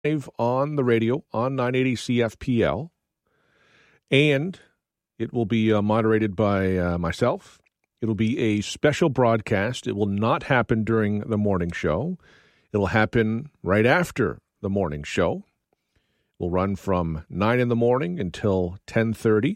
live on the radio on 980 CFPL, and it will be moderated by myself. It'll be a special broadcast. It will not happen during the morning show. It'll happen right after the morning show. We'll run from 9 in the morning until 10:30.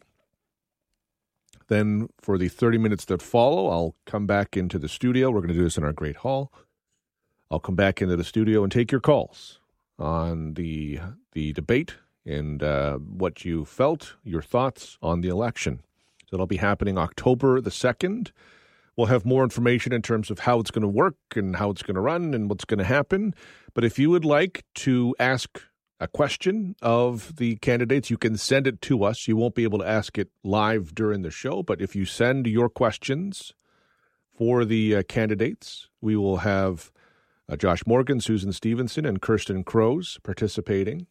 Then for the 30 minutes that follow, I'll come back into the studio. We're going to do this in our great hall. I'll come back into the studio and take your calls on the debate and what you felt, your thoughts on the election. So it'll be happening October the 2nd. We'll have more information in terms of how it's going to work and how it's going to run and what's going to happen. But if you would like to ask a question of the candidates, you can send it to us. You won't be able to ask it live during the show, but if you send your questions for the candidates, we will have Josh Morgan, Susan Stevenson, and Kirsten Crows participating.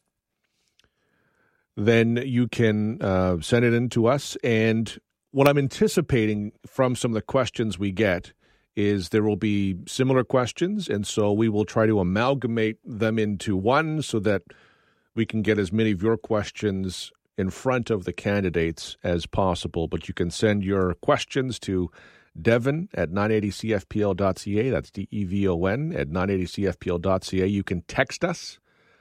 Then you can send it in to us. And what I'm anticipating from some of the questions we get is there will be similar questions, and so we will try to amalgamate them into one so that we can get as many of your questions in front of the candidates as possible. But you can send your questions to Devon at 980CFPL.ca. That's DEVON at 980CFPL.ca. You can text us,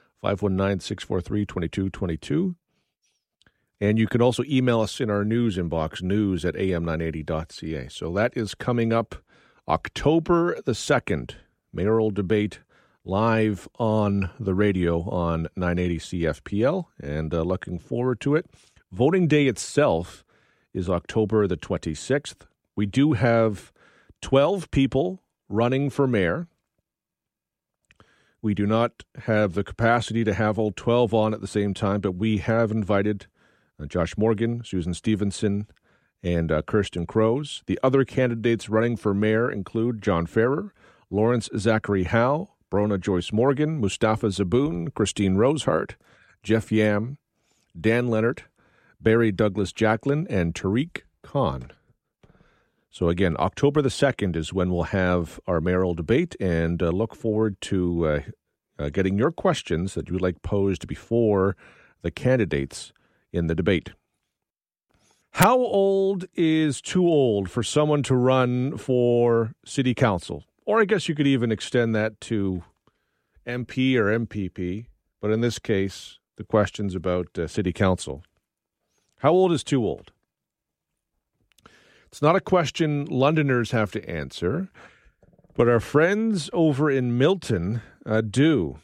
519-643-2222. And you can also email us in our news inbox, news at am980.ca. So that is coming up October the 2nd, mayoral debate live on the radio on 980 CFPL, and looking forward to it. Voting day itself is October the 26th. We do have 12 people running for mayor. We do not have the capacity to have all 12 on at the same time, but we have invited Josh Morgan, Susan Stevenson, and Kirsten Crows. The other candidates running for mayor include John Ferrer, Lawrence Zachary Howe, Brona Joyce Morgan, Mustafa Zaboon, Christine Rosehart, Jeff Yam, Dan Leonard, Barry Douglas Jacklin, and Tariq Khan. So again, October the 2nd is when we'll have our mayoral debate, and look forward to getting your questions that you would like posed before the candidates in the debate. How old is too old for someone to run for city council? Or I guess you could even extend that to MP or MPP. But in this case, the question's about city council. How old is too old? It's not a question Londoners have to answer, but our friends over in Milton do.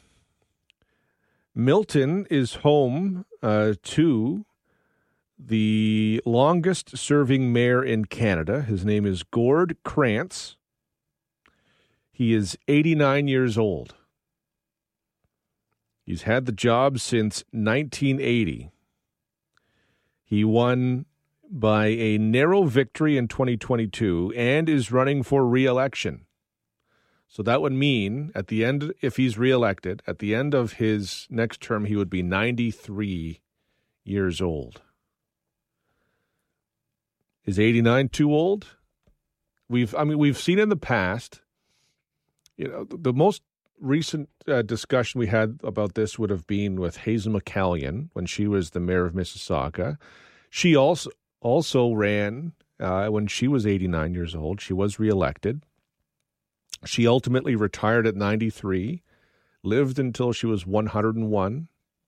Milton is home to the longest-serving mayor in Canada. His name is Gord Krantz. He is 89 years old. He's had the job since 1980. He won by a narrow victory in 2022 and is running for re-election. So that would mean at the end, if he's re-elected, at the end of his next term, he would be 93 years old. Is 89 too old? We've seen in the past, the most recent discussion we had about this would have been with Hazel McCallion when she was the mayor of Mississauga. She also ran when she was 89 years old. She was reelected. She ultimately retired at 93, lived until she was 101.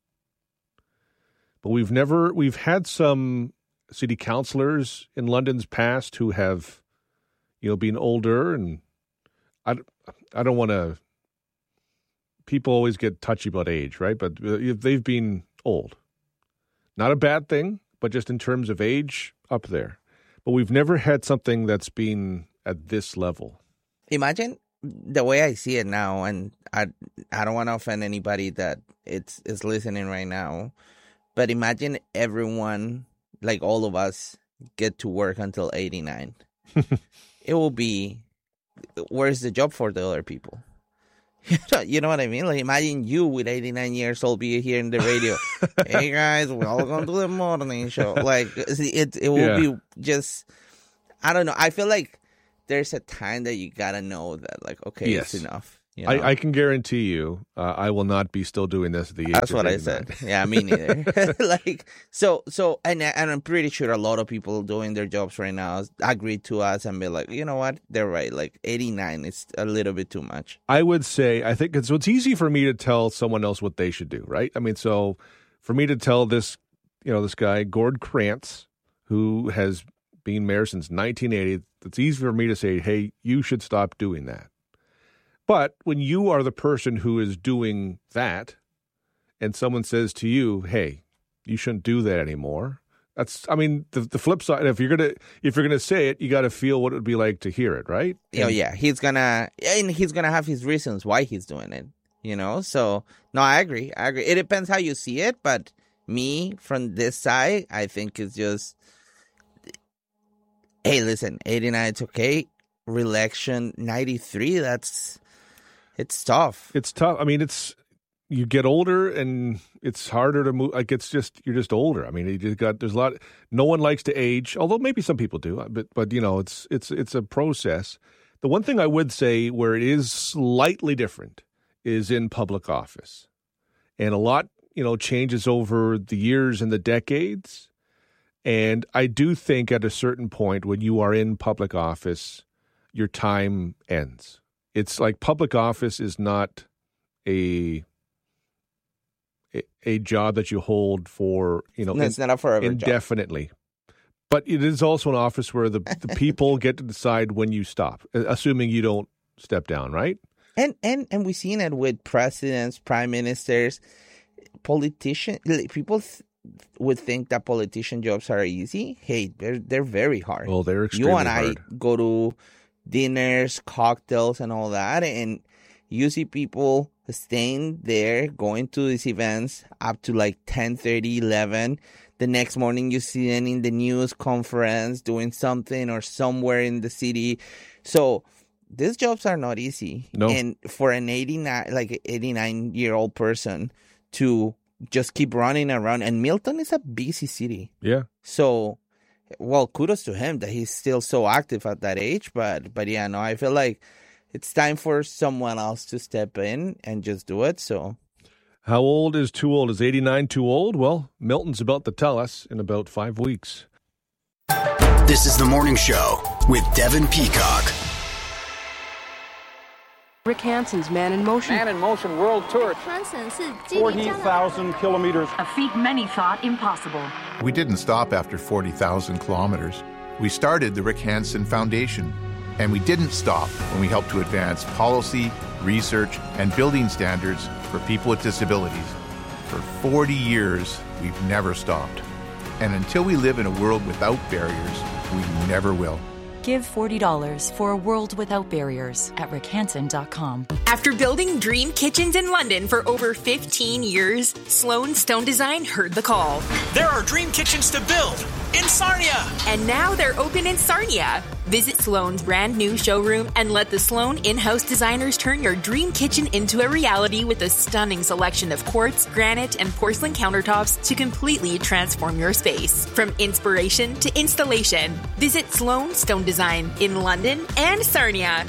But we've had some city councillors in London's past who have, been older, and I don't want to. People always get touchy about age, right? But they've been old. Not a bad thing, but just in terms of age, up there. But we've never had something that's been at this level. Imagine the way I see it now, and I don't want to offend anybody that is listening right now, but imagine everyone, like all of us, get to work until 89. It will be, where's the job for the other people? You know what I mean? Like, imagine you with 89 years old be here in the radio. Hey guys, welcome to the morning show. Like, it will be just, I don't know. I feel like there's a time that you gotta know that, like, okay, yes. It's enough. You know? I can guarantee you, I will not be still doing this at the age That's of what I 89. said. Yeah, me neither. And I'm pretty sure a lot of people doing their jobs right now agree to us and be like, you know what, they're right. Like 89 is a little bit too much. I would say, I think it's easy for me to tell someone else what they should do, right? I mean, so for me to tell this guy, Gord Krantz, who has been mayor since 1980, it's easy for me to say, hey, you should stop doing that. But when you are the person who is doing that and someone says to you, hey, you shouldn't do that anymore, that's, I mean, the flip side, if you're gonna say it, you got to feel what it would be like to hear it, right? Yeah, he's gonna have his reasons why he's doing it, you know? So, no, I agree. It depends how you see it, but me, from this side, I think it's just, hey, listen, 89, it's okay. Re-election, 93, it's tough. It's tough. I mean, you get older and it's harder to move. Like, you're just older. I mean, there's a lot. No one likes to age, although maybe some people do. But you know, it's a process. The one thing I would say where it is slightly different is in public office, and a lot, you know, changes over the years and the decades. And I do think at a certain point when you are in public office, your time ends. It's like public office is not a job that you hold for, you know, it's not a forever indefinitely. Job. But it is also an office where the people get to decide when you stop, assuming you don't step down, right? And we've seen it with presidents, prime ministers, politicians. People would think that politician jobs are easy. Hey, they're very hard. Well, they're extremely hard. You and I go to dinners, cocktails, and all that, and you see people staying there, going to these events up to like 10:30, 11. The next morning, you see them in the news conference doing something or somewhere in the city. So these jobs are not easy. No. And for an 89-year-old person to just keep running around, and Milton is a busy city. Yeah. So, well, kudos to him that he's still so active at that age. But yeah, no, I feel like it's time for someone else to step in and just do it. So, how old is too old? Is 89 too old? Well, Milton's about to tell us in about 5 weeks. This is The Morning Show with Devin Peacock. Rick Hansen's Man in Motion. Man in Motion World Tour. 40,000 kilometers. A feat many thought impossible. We didn't stop after 40,000 kilometers. We started the Rick Hansen Foundation. And we didn't stop when we helped to advance policy, research, and building standards for people with disabilities. For 40 years, we've never stopped. And until we live in a world without barriers, we never will. Give $40 for a world without barriers at rickhansen.com. After building dream kitchens in London for over 15 years, Sloan Stone Design heard the call. There are dream kitchens to build in Sarnia. And now they're open in Sarnia. Visit Sloan's brand new showroom and let the Sloan in-house designers turn your dream kitchen into a reality with a stunning selection of quartz, granite, and porcelain countertops to completely transform your space. From inspiration to installation, visit Sloan Stone Design in London and Sarnia.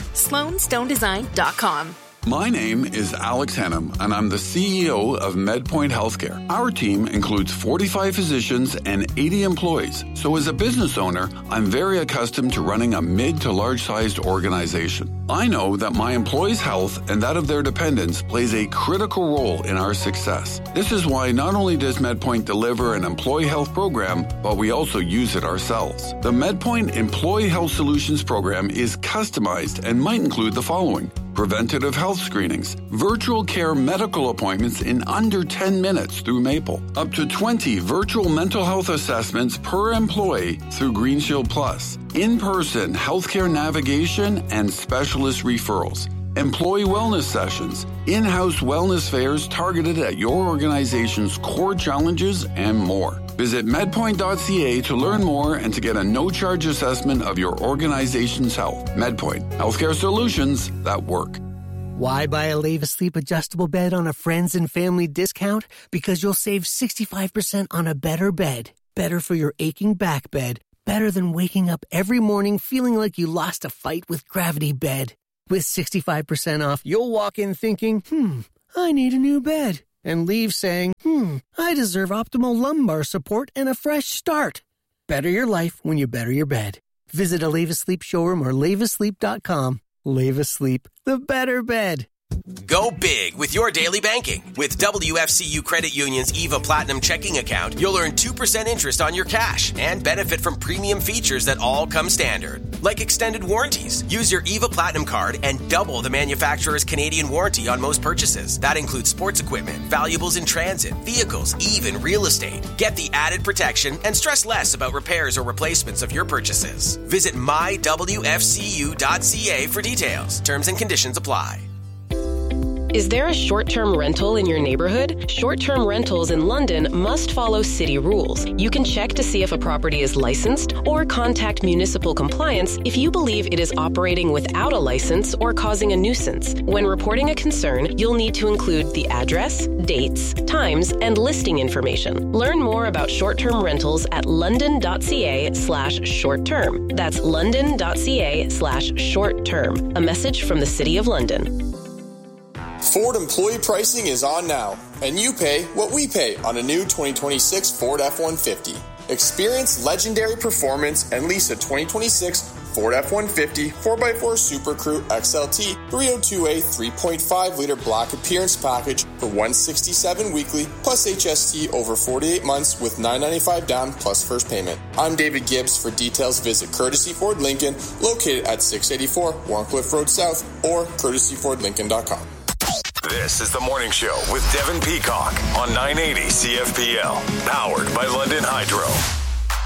SloanStoneDesign.com. My name is Alex Henham, and I'm the CEO of MedPoint Healthcare. Our team includes 45 physicians and 80 employees. So as a business owner, I'm very accustomed to running a mid to large-sized organization. I know that my employees' health and that of their dependents plays a critical role in our success. This is why not only does MedPoint deliver an employee health program, but we also use it ourselves. The MedPoint Employee Health Solutions program is customized and might include the following: preventative health screenings, virtual care medical appointments in under 10 minutes through Maple, up to 20 virtual mental health assessments per employee through Green Shield Plus, in-person healthcare navigation and specialist referrals, employee wellness sessions, in-house wellness fairs targeted at your organization's core challenges, and more. Visit medpoint.ca to learn more and to get a no-charge assessment of your organization's health. MedPoint, healthcare solutions that work. Why buy a Leva Sleep adjustable bed on a friends and family discount? Because you'll save 65% on a better bed. Better for your aching back bed. Better than waking up every morning feeling like you lost a fight with gravity bed. With 65% off, you'll walk in thinking, I need a new bed. And leave saying, I deserve optimal lumbar support and a fresh start. Better your life when you better your bed. Visit a Leave Asleep showroom or leaveasleep.com. Leave Asleep, the better bed. Go big with your daily banking. With WFCU Credit Union's EVA Platinum checking account, you'll earn 2% interest on your cash and benefit from premium features that all come standard, like extended warranties. Use your EVA Platinum card and double the manufacturer's Canadian warranty on most purchases. That includes sports equipment, valuables in transit, vehicles, even real estate. Get the added protection and stress less about repairs or replacements of your purchases. Visit mywfcu.ca for details. Terms and conditions apply. Is there a short-term rental in your neighborhood? Short-term rentals in London must follow city rules. You can check to see if a property is licensed or contact municipal compliance if you believe it is operating without a license or causing a nuisance. When reporting a concern, you'll need to include the address, dates, times, and listing information. Learn more about short-term rentals at london.ca/short-term. That's london.ca/short-term. A message from the City of London. Ford employee pricing is on now, and you pay what we pay on a new 2026 Ford F-150. Experience legendary performance and lease a 2026 Ford F-150 4x4 Super Crew XLT 302A 3.5-liter black appearance package for $167 weekly plus HST over 48 months with $995 down plus first payment. I'm David Gibbs. For details, visit Courtesy Ford Lincoln, located at 684 Warncliffe Road South, or courtesyfordlincoln.com. This is The Morning Show with Devin Peacock on 980 CFPL, powered by London Hydro.